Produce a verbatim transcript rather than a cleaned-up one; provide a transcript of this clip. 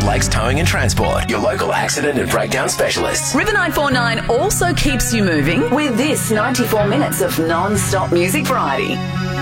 Lakes Towing and Transport, your local accident and breakdown specialists. River nine four nine also keeps you moving with this ninety-four minutes of non-stop music variety.